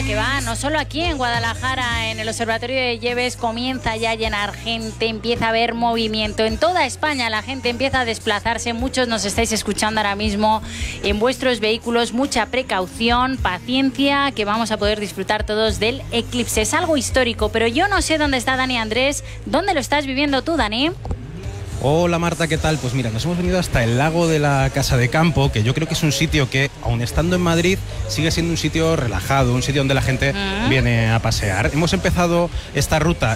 que va, no solo aquí en Guadalajara, en el Observatorio de Lleves comienza ya a llenar gente, empieza a haber movimiento. En toda España la gente empieza a desplazarse, muchos nos estáis escuchando ahora mismo en vuestros vehículos, mucha precaución, paciencia, que vamos a poder disfrutar todos del eclipse. Es algo histórico, pero yo no sé dónde está Dani Andrés. ¿Dónde lo estás viviendo tú, Dani? Hola Marta, ¿qué tal? Pues mira, nos hemos venido hasta el lago de la Casa de Campo, que yo creo que es un sitio que, aun estando en Madrid, sigue siendo un sitio relajado, un sitio donde la gente viene a pasear. Hemos empezado esta ruta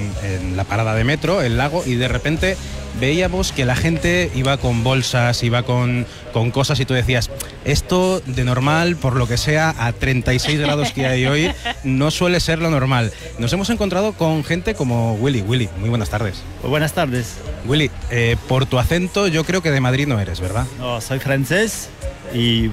en la parada de metro, el lago, y de repente veíamos que la gente iba con bolsas, iba con cosas, y tú decías, esto de normal, por lo que sea, a 36 grados que hay hoy, no suele ser lo normal. Nos hemos encontrado con gente como Willy. Willy, muy buenas tardes. Pues buenas tardes. Willy, por tu acento yo creo que de Madrid no eres, ¿verdad? No, soy francés y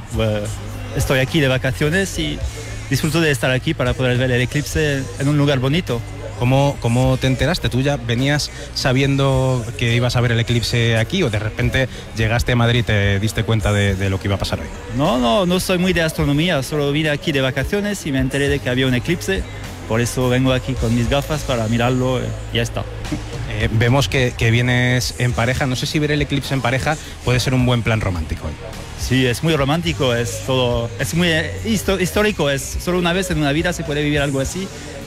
estoy aquí de vacaciones y disfruto de estar aquí para poder ver el eclipse en un lugar bonito. ¿Cómo te enteraste? ¿Tú ya venías sabiendo que ibas a ver el eclipse aquí o de repente llegaste a Madrid y te diste cuenta de lo que iba a pasar hoy? No soy muy de astronomía, solo vine aquí de vacaciones y me enteré de que había un eclipse. Por eso vengo aquí con mis gafas para mirarlo y ya está. Vemos que vienes en pareja. No sé si ver el eclipse en pareja puede ser un buen plan romántico hoy. Sí, es muy romántico, es muy histórico, es solo una vez en una vida se puede vivir algo así.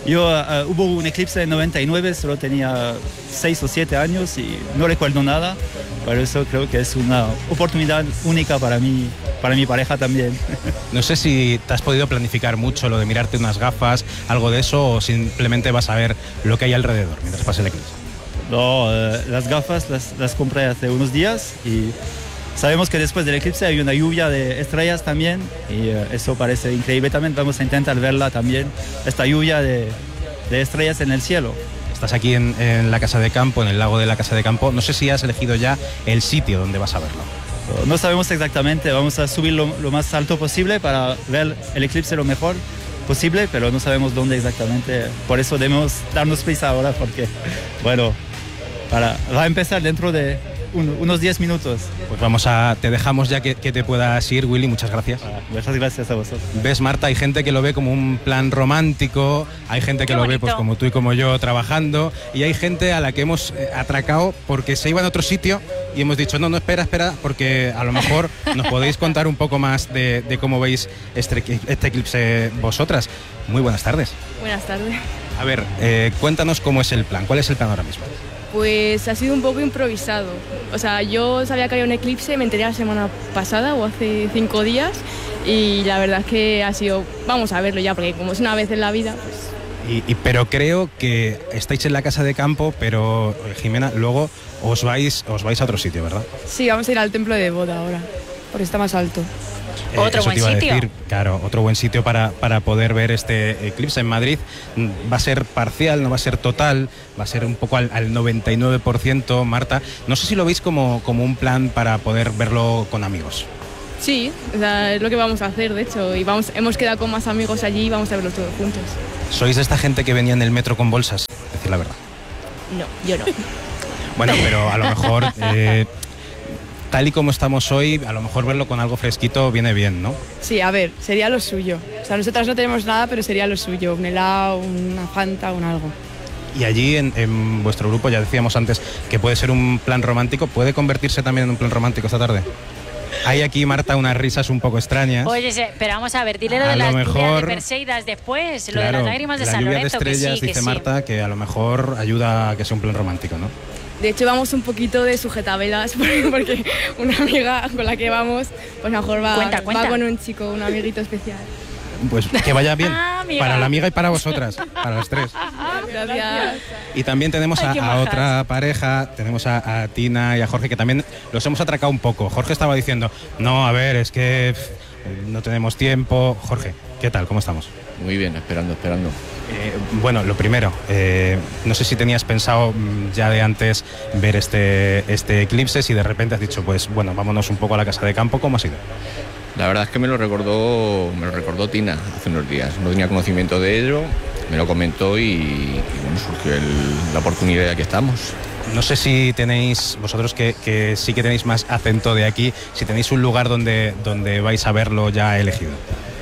Hubo un eclipse en 99, solo tenía 6 o 7 años y no recuerdo nada. Por eso creo que es una oportunidad única para mi pareja también. No sé si te has podido planificar mucho lo de mirarte unas gafas, algo de eso, o simplemente vas a ver lo que hay alrededor mientras pase el eclipse. No, las gafas las compré hace unos días y sabemos que después del eclipse hay una lluvia de estrellas también y eso parece increíble también. Vamos a intentar verla también, esta lluvia de estrellas en el cielo. Estás aquí en la Casa de Campo, en el lago de la Casa de Campo. No sé si has elegido ya el sitio donde vas a verlo. No sabemos exactamente, vamos a subir lo más alto posible para ver el eclipse lo mejor posible, pero no sabemos dónde exactamente. Por eso debemos darnos prisa ahora porque, bueno, va a empezar dentro de unos 10 minutos. Pues te dejamos ya que te puedas ir, Willy, muchas gracias. Muchas gracias a vosotros. ¿Ves, Marta? Hay gente que lo ve como un plan romántico, hay gente que lo ve pues como tú y como yo trabajando, y hay gente a la que hemos atracado porque se iba a otro sitio y hemos dicho, no, espera, porque a lo mejor nos podéis contar un poco más de cómo veis este eclipse vosotras. Muy buenas tardes. Buenas tardes. A ver, cuéntanos cómo es el plan, ¿cuál es el plan ahora mismo? Pues ha sido un poco improvisado. O sea, yo sabía que había un eclipse, me enteré la semana pasada o hace 5 días y la verdad es que ha sido, vamos a verlo ya, porque como es una vez en la vida, pues... Pero creo que estáis en la Casa de Campo, pero Jimena, luego os vais a otro sitio, ¿verdad? Sí, vamos a ir al templo de Boda ahora, porque está más alto. Otro buen sitio. Claro, otro buen sitio para poder ver este eclipse en Madrid. Va a ser parcial, no va a ser total, va a ser un poco al 99%, Marta. No sé si lo veis como un plan para poder verlo con amigos. Sí, o sea, es lo que vamos a hacer, de hecho, y hemos quedado con más amigos allí y vamos a verlo todos juntos. ¿Sois de esta gente que venía en el metro con bolsas? Decir la verdad. No, yo no. Bueno, pero a lo mejor... tal y como estamos hoy, a lo mejor verlo con algo fresquito viene bien, ¿no? Sí, a ver, sería lo suyo. O sea, nosotras no tenemos nada, pero sería lo suyo. Un helado, una Fanta, un algo. Y allí en vuestro grupo, ya decíamos antes, que puede ser un plan romántico, ¿puede convertirse también en un plan romántico esta tarde? Hay aquí, Marta, unas risas un poco extrañas. Oye, pero vamos a ver, dile lo de las lluvias de Perseidas después, lo de las lágrimas de San Lorenzo, que sí, dice Marta, que a lo mejor ayuda a que sea un plan romántico, ¿no? De hecho, vamos un poquito de sujetavelas porque una amiga con la que vamos, pues mejor va con un chico, un amiguito especial. Pues que vaya bien, para la amiga y para vosotras, para las tres. Gracias. Y también tenemos a otra pareja, tenemos a Tina y a Jorge, que también los hemos atracado un poco. Jorge estaba diciendo, no, a ver, es que no tenemos tiempo. Jorge, ¿qué tal? ¿Cómo estamos? Muy bien, esperando. Bueno, lo primero, no sé si tenías pensado ya de antes ver este eclipse, si de repente has dicho, pues bueno, vámonos un poco a la Casa de Campo, ¿cómo ha sido? La verdad es que me lo recordó Tina hace unos días. No tenía conocimiento de ello, me lo comentó y bueno, surgió la oportunidad y aquí estamos. No sé si tenéis, vosotros que sí que tenéis más acento de aquí, si tenéis un lugar donde vais a verlo ya elegido.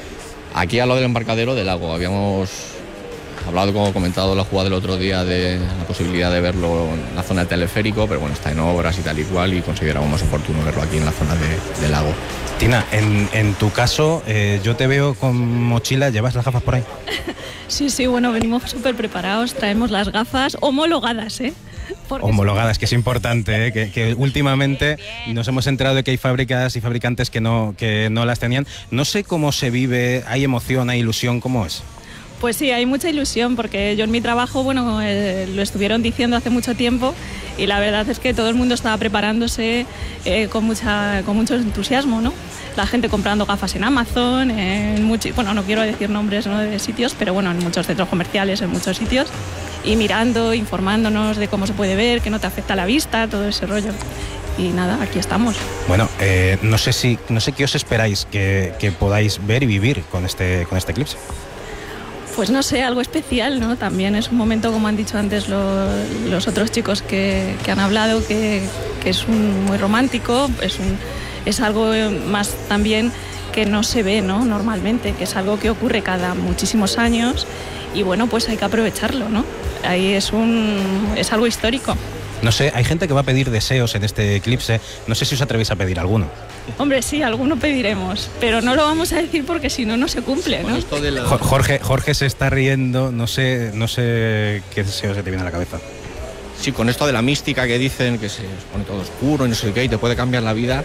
Aquí a lo del embarcadero del lago, habíamos hablado, como comentado la jugada del otro día, de la posibilidad de verlo en la zona del teleférico, pero bueno, está en obras y tal y cual, y consideramos más oportuno verlo aquí en la zona del lago. Tina, en tu caso, yo te veo con mochila, ¿llevas las gafas por ahí? Sí, bueno, venimos súper preparados, traemos las gafas homologadas, ¿eh? Homologadas, que es importante, ¿eh? que últimamente nos hemos enterado de que hay fábricas y fabricantes que no las tenían. No sé cómo se vive, hay emoción, hay ilusión, ¿cómo es? Pues sí, hay mucha ilusión porque yo en mi trabajo, bueno, lo estuvieron diciendo hace mucho tiempo y la verdad es que todo el mundo estaba preparándose con mucho entusiasmo, ¿no? La gente comprando gafas en Amazon, bueno, no quiero decir nombres, ¿no?, de sitios, pero bueno, en muchos centros comerciales, en muchos sitios, y mirando, informándonos de cómo se puede ver, que no te afecta la vista, todo ese rollo. Y nada, aquí estamos. Bueno, no sé qué os esperáis que podáis ver y vivir con este eclipse. Pues no sé, algo especial, ¿no? También es un momento, como han dicho antes los otros chicos que han hablado, que es muy romántico, es algo más también que no se ve, ¿no?, normalmente, que es algo que ocurre cada muchísimos años y bueno, pues hay que aprovecharlo, ¿no? Ahí es algo histórico. No sé, hay gente que va a pedir deseos en este eclipse, no sé si os atrevéis a pedir alguno. Hombre, sí, alguno pediremos, pero no lo vamos a decir porque si no, no se cumple, ¿no? Jorge se está riendo, no sé qué deseo se te viene a la cabeza. Sí, con esto de la mística que dicen, que se pone todo oscuro y no sé qué, y te puede cambiar la vida,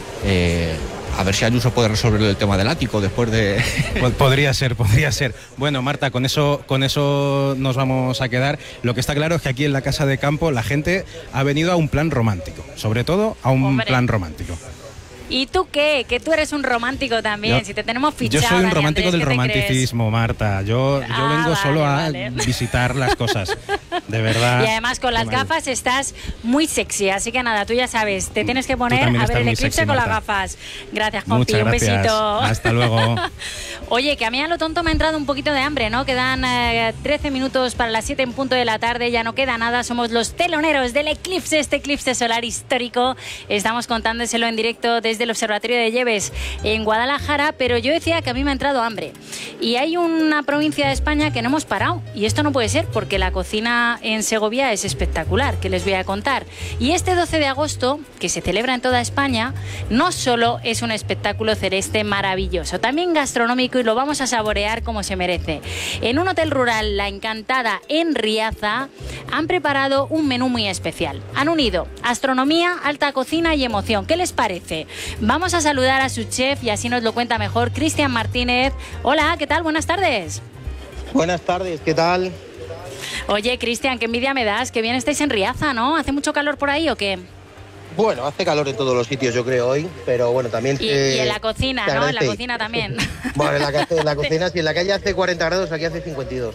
a ver si Ayuso puede resolver el tema del ático después de... Podría ser. Bueno, Marta, con eso nos vamos a quedar. Lo que está claro es que aquí en la Casa de Campo la gente ha venido a un plan romántico, sobre todo a un plan romántico. ¿Y tú qué? Que tú eres un romántico también, si te tenemos fichado. Yo soy un Dani romántico Andrés, del romanticismo, Marta. Yo vengo solo a visitar las cosas, de verdad. Y además con las gafas estás muy sexy, así que nada, tú ya sabes, te tienes que poner a ver el eclipse sexy, con Marta. Las gafas. Gracias, compi, muchas gracias. Un besito. Hasta luego. Oye, que a mí a lo tonto me ha entrado un poquito de hambre, ¿no? Quedan 13 minutos para las 7 en punto de la tarde, ya no queda nada, somos los teloneros del eclipse, este eclipse solar histórico. Estamos contándoselo en directo desde el Observatorio de Lleves en Guadalajara, pero yo decía que a mí me ha entrado hambre. Y hay una provincia de España que no hemos parado, y esto no puede ser porque la cocina en Segovia es espectacular, que les voy a contar. Y este 12 de agosto, que se celebra en toda España, no solo es un espectáculo celeste maravilloso, también gastronómico, y lo vamos a saborear como se merece. En un hotel rural, La Encantada, en Riaza, han preparado un menú muy especial. Han unido astronomía, alta cocina y emoción. ¿Qué les parece? Vamos a saludar a su chef y así nos lo cuenta mejor, Cristian Martínez. Hola, ¿qué tal? Buenas tardes. Buenas tardes, ¿qué tal? Oye, Cristian, qué envidia me das, que bien estáis en Riaza, ¿no? ¿Hace mucho calor por ahí o qué? Bueno, hace calor en todos los sitios, yo creo, hoy, pero bueno, también... Y en la cocina, ¿no? En la cocina también. Bueno, en la cocina, si en la calle hace 40 grados, aquí hace 52.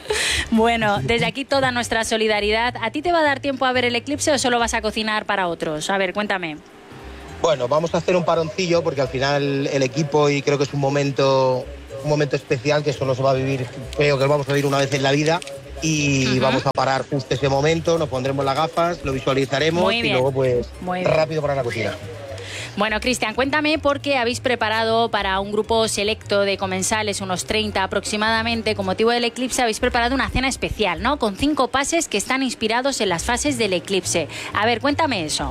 Bueno, desde aquí toda nuestra solidaridad. ¿A ti te va a dar tiempo a ver el eclipse o solo vas a cocinar para otros? A ver, cuéntame. Bueno, vamos a hacer un paroncillo porque al final el equipo, y creo que es un momento especial que solo se va a vivir, creo que lo vamos a vivir una vez en la vida, y vamos a parar justo ese momento, nos pondremos las gafas, lo visualizaremos y luego pues rápido para la cocina. Bueno, Cristian, cuéntame, porque habéis preparado para un grupo selecto de comensales, unos 30 aproximadamente, con motivo del eclipse, habéis preparado una cena especial, ¿no? Con 5 pases que están inspirados en las fases del eclipse. A ver, cuéntame eso.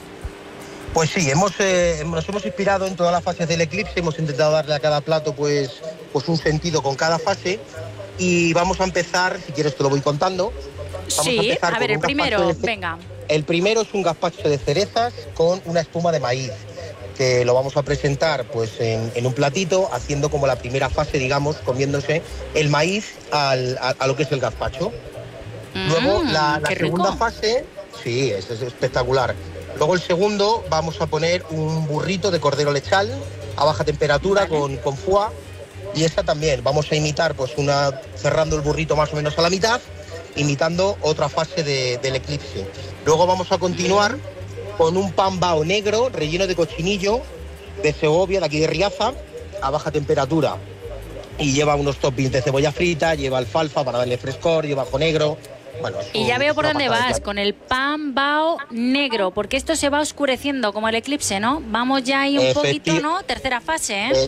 Pues sí, nos hemos inspirado en todas las fases del eclipse, hemos intentado darle a cada plato pues un sentido con cada fase, y vamos a empezar, si quieres te lo voy contando. Sí, a ver, el primero, venga. El primero es un gazpacho de cerezas con una espuma de maíz, que lo vamos a presentar pues en un platito, haciendo como la primera fase, digamos, comiéndose el maíz a lo que es el gazpacho. Luego la segunda fase, sí, es espectacular. Luego el segundo vamos a poner un burrito de cordero lechal a baja temperatura con foie, y esta también vamos a imitar pues cerrando el burrito más o menos a la mitad, imitando otra fase del eclipse. Luego vamos a continuar con un pan bao negro relleno de cochinillo de Segovia, de aquí de Riaza, a baja temperatura, y lleva unos toppings de cebolla frita, lleva alfalfa para darle frescor, lleva ajo negro. Bueno, y ya veo por dónde vas, con el pan bao negro, porque esto se va oscureciendo como el eclipse, ¿no? Vamos ya ahí un poquito, ¿no? Tercera fase, ¿eh?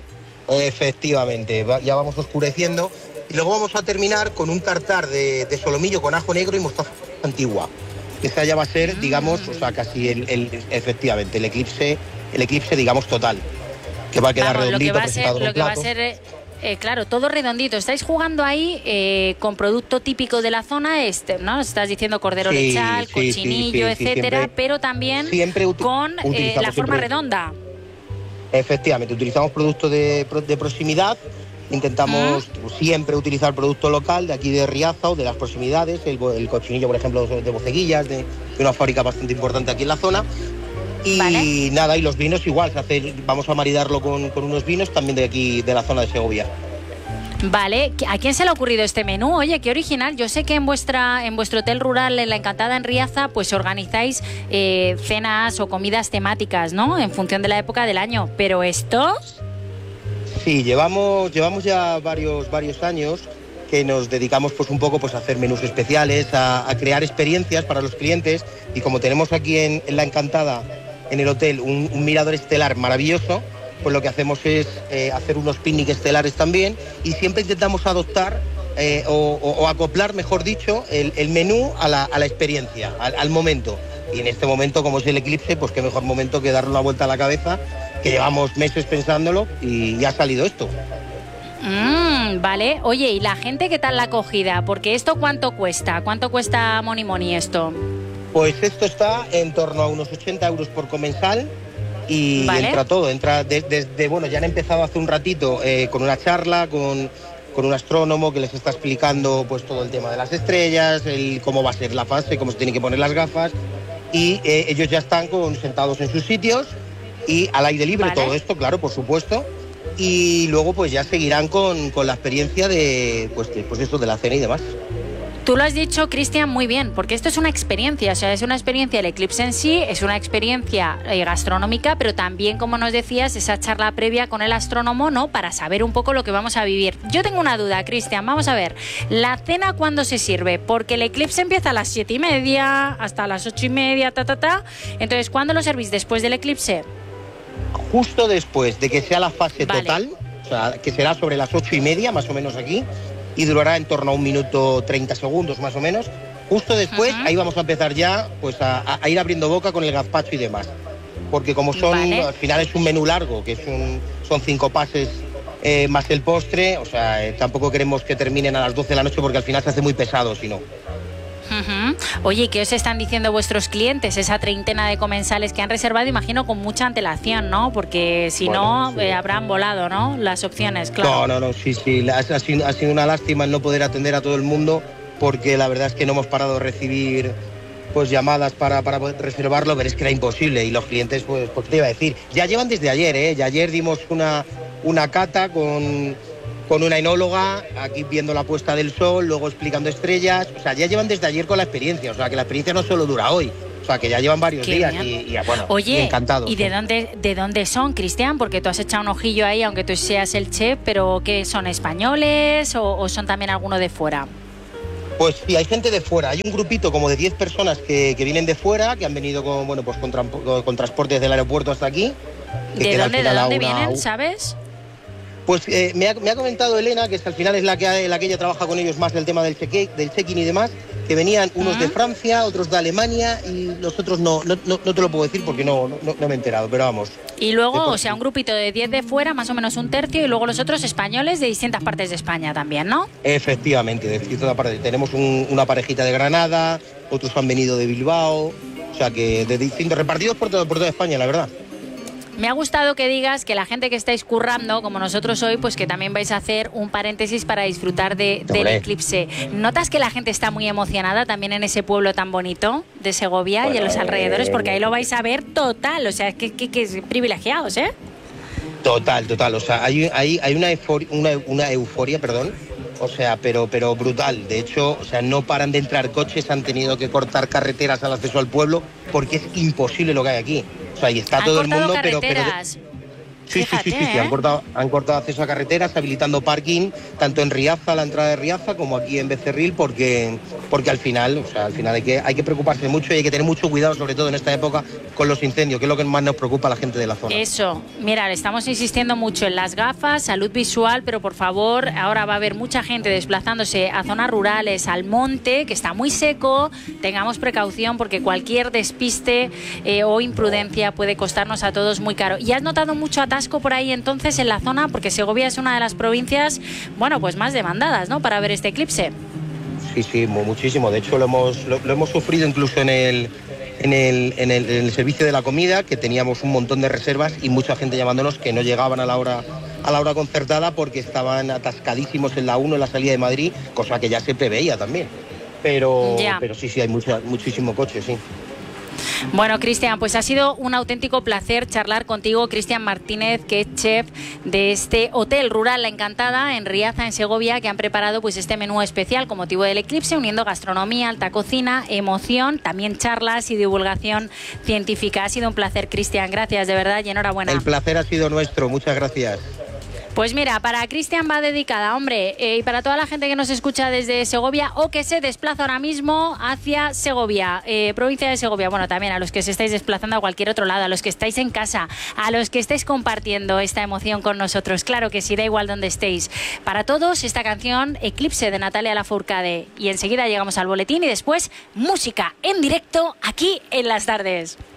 Efectivamente, ya vamos oscureciendo. Y luego vamos a terminar con un tartar de solomillo con ajo negro y mostaza antigua. Esta ya va a ser, digamos, o sea, casi efectivamente, el eclipse, digamos, total. Que va a quedar redondito, presentado en platos. Claro, todo redondito. Estáis jugando ahí con producto típico de la zona, ¿no? Estás diciendo cordero lechal, cochinillo, etcétera, siempre, pero también con la forma redonda. Efectivamente, utilizamos productos de proximidad. Intentamos siempre utilizar producto local de aquí de Riaza o de las proximidades, el cochinillo, por ejemplo, de Boceguillas, de una fábrica bastante importante aquí en la zona. Y nada, y los vinos igual, vamos a maridarlo con unos vinos también de aquí, de la zona de Segovia. Vale, ¿a quién se le ha ocurrido este menú? Oye, qué original. Yo sé que en vuestro hotel rural, en La Encantada en Riaza, pues organizáis cenas o comidas temáticas, ¿no? En función de la época del año. Pero esto... Sí, llevamos ya varios años que nos dedicamos pues un poco pues a hacer menús especiales, a crear experiencias para los clientes, y como tenemos aquí en La Encantada, en el hotel, un mirador estelar maravilloso, pues lo que hacemos es hacer unos picnic estelares también, y siempre intentamos adoptar o acoplar, mejor dicho, el menú a la experiencia, al momento. Y en este momento, como es el eclipse, pues qué mejor momento que darle una vuelta a la cabeza, que llevamos meses pensándolo y ya ha salido esto. Vale. Oye, ¿y la gente qué tal la acogida? Porque esto ¿cuánto cuesta? ¿Cuánto cuesta Moni esto? Pues esto está en torno a unos 80 euros por comensal y entra todo. Entra desde, bueno, ya han empezado hace un ratito con una charla con un astrónomo que les está explicando pues todo el tema de las estrellas, cómo va a ser la fase, cómo se tienen que poner las gafas, y ellos ya están sentados en sus sitios y al aire libre, todo esto, claro, por supuesto. Y luego pues ya seguirán con la experiencia de esto de la cena y demás. Tú lo has dicho, Cristian, muy bien, porque esto es una experiencia, o sea, es una experiencia el eclipse en sí, es una experiencia gastronómica, pero también, como nos decías, esa charla previa con el astrónomo, ¿no?, para saber un poco lo que vamos a vivir. Yo tengo una duda, Cristian, vamos a ver, ¿la cena cuándo se sirve? Porque el eclipse empieza a las 7:30, hasta las 8:30, entonces, ¿cuándo lo servís? ¿Después del eclipse? Justo después de que sea la fase total, o sea, que será sobre las 8:30, más o menos aquí, y durará en torno a 1 minuto 30 segundos más o menos. Justo después, ahí vamos a empezar ya pues a ir abriendo boca con el gazpacho y demás. Porque como al final es un menú largo, que son 5 pases más el postre, o sea, tampoco queremos que terminen a las 12 de la noche porque al final se hace muy pesado, si no. Oye, ¿qué os están diciendo vuestros clientes? Esa treintena de comensales que han reservado, imagino, con mucha antelación, ¿no? Porque si no, habrán volado, ¿no?, las opciones, claro. No, sí. Ha sido una lástima el no poder atender a todo el mundo, porque la verdad es que no hemos parado de recibir pues llamadas para poder reservarlo, pero es que era imposible. Y los clientes, pues ¿qué te iba a decir? Ya llevan desde ayer, ¿eh? Ya ayer dimos una cata con una enóloga, aquí viendo la puesta del sol, luego explicando estrellas. O sea, ya llevan desde ayer con la experiencia. O sea, que la experiencia no solo dura hoy. O sea, que ya llevan varios días y bueno, oye, encantados. ¿Y de dónde son, Cristian? Porque tú has echado un ojillo ahí, aunque tú seas el chef, pero ¿qué son, españoles o son también alguno de fuera? Pues sí, hay gente de fuera. Hay un grupito como de 10 personas que vienen de fuera, que han venido con transportes del aeropuerto hasta aquí. ¿De dónde vienen, sabes? Pues me ha comentado Elena, que al final es la que ella trabaja con ellos más del tema del check-in y demás, que venían unos de Francia, otros de Alemania, y los otros no te lo puedo decir porque no me he enterado, pero vamos. Y luego, o sea, un grupito de 10 de fuera, más o menos un tercio, y luego los otros españoles de distintas partes de España también, ¿no? Efectivamente, de distintas partes. Tenemos una parejita de Granada, otros han venido de Bilbao, o sea que de distintos, repartidos por toda España, la verdad. Me ha gustado que digas que la gente que estáis currando, como nosotros hoy, pues que también vais a hacer un paréntesis para disfrutar del eclipse. ¿Notas que la gente está muy emocionada también en ese pueblo tan bonito de Segovia y en los alrededores? Porque ahí lo vais a ver total, o sea, que privilegiados, ¿eh? Total, o sea, hay una euforia, perdón, o sea, pero brutal. De hecho, o sea, no paran de entrar coches, han tenido que cortar carreteras al acceso al pueblo porque es imposible lo que hay aquí. O sea, y está todo el mundo, pero Sí, Fíjate, sí, han cortado acceso a carreteras, habilitando parking tanto en Riaza, la entrada de Riaza, como aquí en Becerril, porque al final hay que preocuparse mucho y hay que tener mucho cuidado, sobre todo en esta época, con los incendios, que es lo que más nos preocupa a la gente de la zona. Eso, mira, le estamos insistiendo mucho en las gafas, salud visual, pero por favor, ahora va a haber mucha gente desplazándose a zonas rurales, al monte, que está muy seco. Tengamos precaución porque cualquier despiste o imprudencia puede costarnos a todos muy caro. ¿Y has notado mucho atasco por ahí entonces en la zona? Porque Segovia es una de las provincias, bueno, pues más demandadas, ¿no?, para ver este eclipse. Sí, muchísimo. De hecho, lo hemos sufrido incluso en el servicio de la comida, que teníamos un montón de reservas y mucha gente llamándonos que no llegaban a la hora concertada porque estaban atascadísimos en la 1, en la salida de Madrid, cosa que ya se preveía también. Pero sí, hay muchísimo coche, sí. Bueno, Cristian, pues ha sido un auténtico placer charlar contigo. Cristian Martínez, que es chef de este Hotel Rural La Encantada en Riaza, en Segovia, que han preparado pues este menú especial con motivo del eclipse, uniendo gastronomía, alta cocina, emoción, también charlas y divulgación científica. Ha sido un placer, Cristian. Gracias, de verdad, y enhorabuena. El placer ha sido nuestro. Muchas gracias. Pues mira, para Cristian va dedicada, hombre, y para toda la gente que nos escucha desde Segovia o que se desplaza ahora mismo hacia Segovia, provincia de Segovia. Bueno, también a los que se estáis desplazando a cualquier otro lado, a los que estáis en casa, a los que estáis compartiendo esta emoción con nosotros. Claro que sí, da igual donde estéis. Para todos, esta canción, Eclipse, de Natalia Lafourcade. Y enseguida llegamos al boletín y después música en directo aquí en Las Tardes.